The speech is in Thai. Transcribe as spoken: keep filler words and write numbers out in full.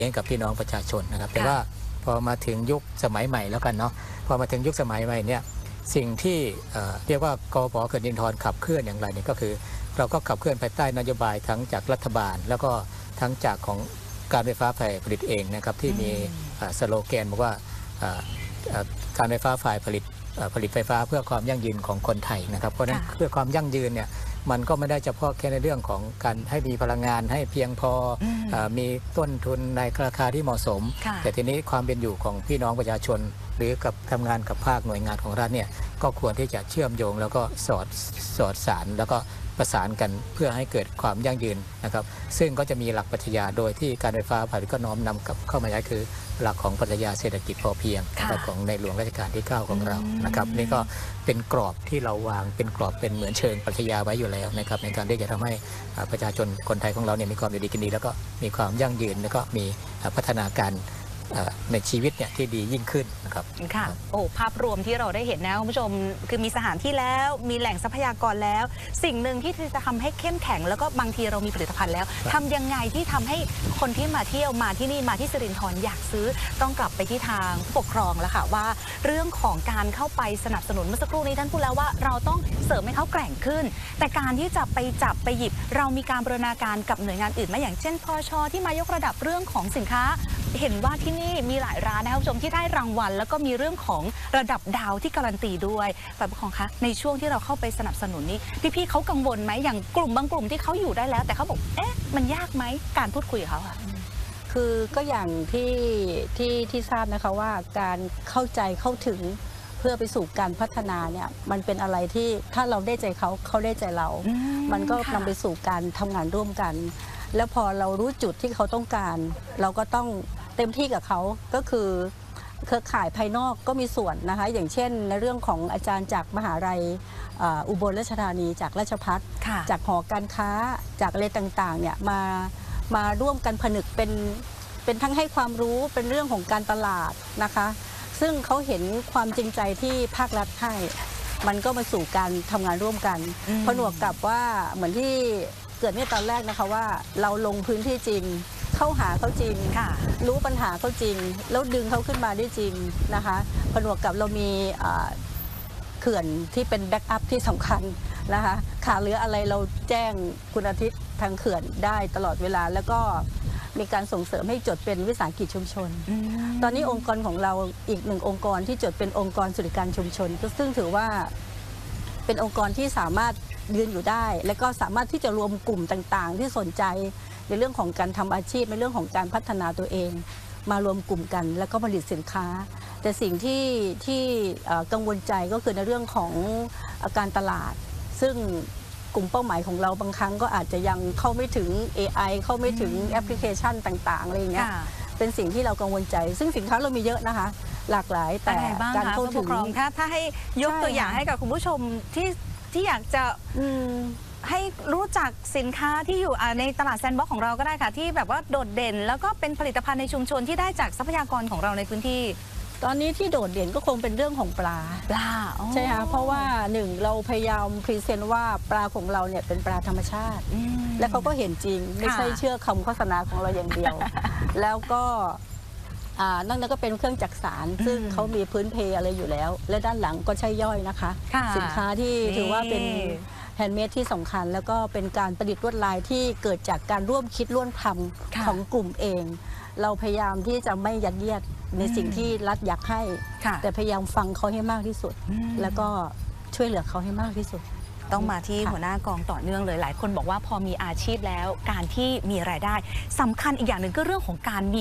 ให้กับพี่น้องประชาชนนะครับแต่ว่าพอมาถึงยุคสมัยใหม่แล้วกันเนาะพอมาถึงยุคสมัยใหม่เนี่ยสิ่งที่เรียกว่ากปป.เขื่อนสิรินธรขับเคลื่อนอย่างไรเนี่ยก็คือเราก็ขับเคลื่อนภายใต้นโยบายทั้งจากรัฐบาลแล้วก็ทั้งจากของการไฟฟ้าฝ่ายผลิตเองนะครับที่มีสโลแกนบอกว่าการไฟฟ้าฝ่ายผลิตผลิตไฟฟ้าเพื่อความยั่งยืนของคนไทยนะครับเพราะฉะนั้นเพื่อความยั่งยืนเนี่ยมันก็ไม่ได้เฉพาะแค่ในเรื่องของการให้มีพลังงานให้เพียงพอมีต้นทุนในราคาที่เหมาะสมแต่ทีนี้ความเป็นอยู่ของพี่น้องประชาชนหรือกับทำงานกับภาคหน่วยงานของรัฐเนี่ยก็ควรที่จะเชื่อมโยงแล้วก็สอดสอดสารแล้วก็ประสานกันเพื่อให้เกิดความยั่งยืนนะครับซึ่งก็จะมีหลักปรัชญาโดยที่การไฟฟ้าฝ่ายผลิตก็น้อมนำกับเข้ามาใช้คือหลักของปรัชญาเศรษฐกิจพอเพียงของในหลวงรัชกาลที่เก้าของเรานะครับนี่ก็เป็นกรอบที่เราวางเป็นกรอบเป็นเหมือนเชิงปรัชญาไว้อยู่แล้วนะครับในการที่จะทำให้ประชาชนคนไทยของเราเนี่ยมีความอยู่ดีกินดีแล้วก็มีความยั่งยืนแล้วก็มีพัฒนาการในชีวิตเนี่ยที่ดียิ่งขึ้นนะครับค่ะโอ้ภาพรวมที่เราได้เห็นนะคุณผู้ชมคือมีสถานที่แล้วมีแหล่งทรัพยากรแล้วสิ่งหนึ่งที่จะทำให้เข้มแข็งแล้วก็บางทีเรามีผลิตภัณฑ์แล้วทำยังไงที่ทำให้คนที่มาเที่ยวมาที่นี่มาที่สิรินธรอยากซื้อต้องกลับไปที่ทางผู้ปกครองแล้วค่ะว่าเรื่องของการเข้าไปสนับสนุนเมื่อสักครู่นี้ท่านพูดแล้วว่าเราต้องเสริมให้เขาแกร่งขึ้นแต่การที่จะไปจับไปหยิบเรามีการบูรณาการกับหน่วยงานอื่นไหมอย่างเช่นพช.ที่มายกระดับเรื่องของสินค้าเห็นว่าที่นี่มีหลายร้านนะครับผู้ชมที่ได้รางวัลแล้วก็มีเรื่องของระดับดาวที่การันตีด้วยฝ่ายปกครองคะในช่วงที่เราเข้าไปสนับสนุนนี้พี่ๆเขากังวลไหมอย่างกลุ่มบางกลุ่มที่เขาอยู่ได้แล้วแต่เขาบอกเอ๊ะมันยากไหมการพูดคุยกับเขาค่ะคือก็อย่างที่ที่ที่ทราบนะคะว่าการเข้าใจเข้าถึงเพื่อไปสู่การพัฒนาเนี่ยมันเป็นอะไรที่ถ้าเราได้ใจเขาเขาได้ใจเรา มันก็นำไปสู่การทำงานร่วมกันแล้วพอเรารู้จุดที่เขาต้องการเราก็ต้องเต็มที่กับเขาก็คือเครือข่ายภายนอกก็มีส่วนนะคะอย่างเช่นในเรื่องของอาจารย์จากมหาลัยอุบลราชธานีจากราชภัฏจากหอการค้าจากอะไรต่างๆเนี่ยมามาร่วมกันผนึกเป็นเป็นทั้งให้ความรู้เป็นเรื่องของการตลาดนะคะซึ่งเขาเห็นความจริงใจที่ภาครัฐให้มันก็มาสู่การทำงานร่วมกันผนวกกับว่าเหมือนที่เกิดในตอนแรกนะคะว่าเราลงพื้นที่จริงเข้าหาเขาจริงรู้ปัญหาเขาจริงแล้วดึงเขาขึ้นมาได้จริงนะคะผนวกกับเรามีเขื่อนที่เป็นแบ็กอัพที่สำคัญนะคะขาดเหลืออะไรเราแจ้งคุณอาทิตย์ทางเขื่อนได้ตลอดเวลาแล้วก็มีการส่งเสริมให้จดเป็นวิสาหกิจชุมชนตอนนี้องค์กรของเราอีกหนึ่งองค์กรที่จดเป็นองค์กรสุริการชุมชนซึ่งถือว่าเป็นองค์กรที่สามารถยืนอยู่ได้และก็สามารถที่จะรวมกลุ่มต่างๆที่สนใจในเรื่องของการทำอาชีพในเรื่องของการพัฒนาตัวเองมารวมกลุ่มกันแล้วก็ผลิตสินค้าแต่สิ่งที่ที่กังวลใจก็คือในเรื่องของการตลาดซึ่งกลุ่มเป้าหมายของเราบางครั้งก็อาจจะยังเข้าไม่ถึง เอ ไอ เข้าไม่ถึงแอปพลิเคชันต่างๆอะไรอย่างเงี้ยเป็นสิ่งที่เรากังวลใจซึ่งสินค้าเรามีเยอะนะคะหลากหลายแต่การเข้าถึงถ้าถ้าให้ยกตัวอย่างให้กับคุณผู้ชมที่ที่อยากจะให้รู้จักสินค้าที่อยู่ในตลาดแซนด์บ็อกซ์ของเราก็ได้ค่ะที่แบบว่าโดดเด่นแล้วก็เป็นผลิตภัณฑ์ในชุมชนที่ได้จากทรัพยากรของเราในพื้นที่ตอนนี้ที่โดดเด่นก็คงเป็นเรื่องของปลาปลาใช่ค่ะเพราะว่าหนึ่งเราพยายามพรีเซนต์ว่าปลาของเราเนี่ยเป็นปลาธรรมชาติและเขาก็เห็นจริงไม่ใช่เชื่อคำโฆษณาของเราอย่างเดียวแล้วก็นั่นแล้วก็เป็นเครื่องจักสานซึ่งเขามีพื้นเพอะไรอยู่แล้วและด้านหลังก็ใช่ย่อยนะคะสินค้าที่ถือว่าเป็นแฮนด์เมดที่สำคัญแล้วก็เป็นการประดิษฐ์ลวดลายที่เกิดจากการร่วมคิดร่วมทำของกลุ่มเองเราพยายามที่จะไม่ยัดเยียดในสิ่งที่รัฐอยากให้แต่พยายามฟังเขาให้มากที่สุดแล้วก็ช่วยเหลือเขาให้มากที่สุดต้องมาที่หัวหน้ากองต่อเนื่องเลยหลายคนบอกว่าพอมีอาชีพแล้วการที่มีรายได้สำคัญอีกอย่างหนึ่งก็เรื่องของการมี